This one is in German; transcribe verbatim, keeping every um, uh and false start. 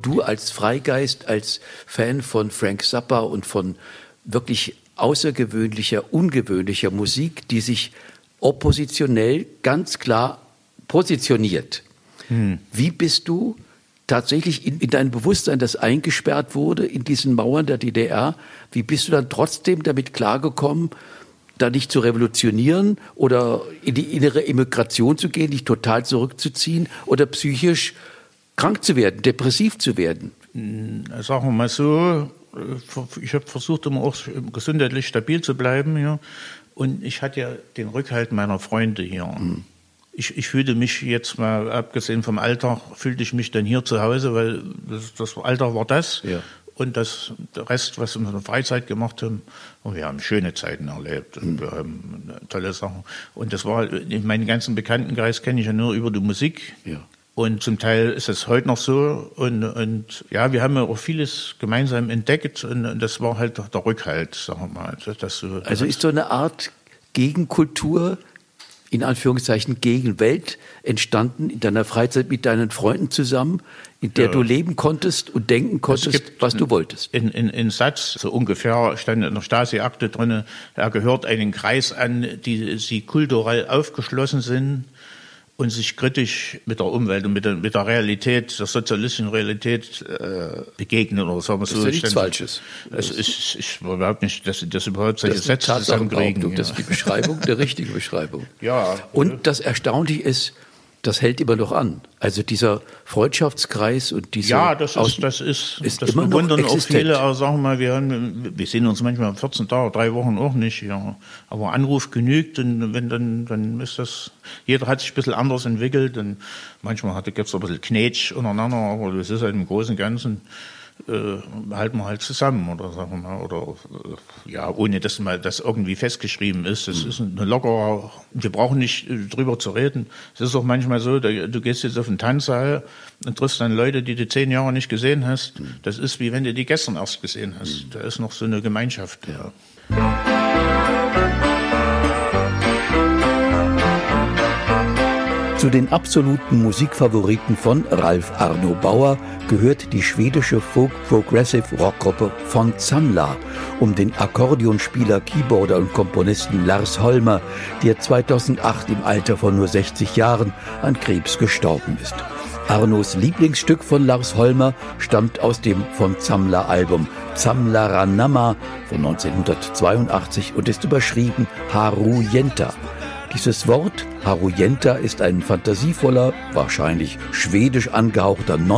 du als Freigeist, als Fan von Frank Zappa und von wirklich außergewöhnlicher, ungewöhnlicher Musik, die sich oppositionell ganz klar positioniert. Hm. Wie bist du tatsächlich in, in dein Bewusstsein, das eingesperrt wurde in diesen Mauern der D D R, wie bist du dann trotzdem damit klargekommen, da nicht zu revolutionieren oder in die innere Immigration zu gehen, dich total zurückzuziehen oder psychisch krank zu werden, depressiv zu werden? Sagen wir mal so, ich habe versucht, immer auch gesundheitlich stabil zu bleiben. Ja. Und ich hatte ja den Rückhalt meiner Freunde hier. Mhm. Ich, ich fühlte mich jetzt mal, abgesehen vom Alter, fühlte ich mich dann hier zu Hause, weil das, das Alter war das. Ja. Und das, der Rest, was wir in der Freizeit gemacht haben, und wir haben schöne Zeiten erlebt und mhm. wir haben tolle Sachen. Und das war, in meinen ganzen Bekanntenkreis kenne ich ja nur über die Musik. Ja. Und zum Teil ist es heute noch so. Und, und ja, wir haben ja auch vieles gemeinsam entdeckt. Und, und das war halt der Rückhalt, sagen wir mal. Das, das so, also ist so eine Art Gegenkultur, in Anführungszeichen Gegenwelt, entstanden in deiner Freizeit mit deinen Freunden zusammen, in der ja. du leben konntest und denken konntest, was du wolltest. In, in, in Satz, so ungefähr, stand in der Stasi-Akte drin, er gehört einen Kreis an, die sie kulturell aufgeschlossen sind und sich kritisch mit der Umwelt und mit der, mit der Realität, der sozialistischen Realität äh, begegnen oder sagen wir so. Das ist ja nichts Falsches. Das ist, ich überhaupt nicht, dass sie das überhaupt solche Sätze zusammenkriegen. Das ist die Beschreibung, die richtige Beschreibung. Ja. Und das Erstaunliche ist, das hält immer noch an. Also dieser Freundschaftskreis und diese... Ja, das ist, das ist, ist das bewundern auch viele, aber sagen wir mal, wir, haben, wir sehen uns manchmal vierzehn Tage, drei Wochen auch nicht, ja. Aber Anruf genügt und wenn dann, dann ist das, jeder hat sich ein bisschen anders entwickelt und manchmal gibt es ein bisschen Knetsch untereinander, aber das ist halt im Großen und Ganzen, äh, halten wir halt zusammen oder sagen wir mal, oder äh, ja, ohne dass mal das irgendwie festgeschrieben ist. Das mhm. ist eine lockere, wir brauchen nicht äh, drüber zu reden. Es ist auch manchmal so, da, du gehst jetzt auf einen Tanzsaal und triffst dann Leute, die du zehn Jahre nicht gesehen hast. Mhm. Das ist wie wenn du die gestern erst gesehen hast. Mhm. Da ist noch so eine Gemeinschaft. Ja. Zu den absoluten Musikfavoriten von Ralf Arno Bauer gehört die schwedische Folk-Progressive-Rockgruppe von Samla um den Akkordeonspieler, Keyboarder und Komponisten Lars Holmer, der zweitausendacht im Alter von nur sechzig Jahren an Krebs gestorben ist. Arnos Lieblingsstück von Lars Holmer stammt aus dem von Samla-Album Samlaranama von neunzehnhundertzweiundachtzig und ist überschrieben Harujenta. Dieses Wort, Harujenta, ist ein fantasievoller, wahrscheinlich schwedisch angehauchter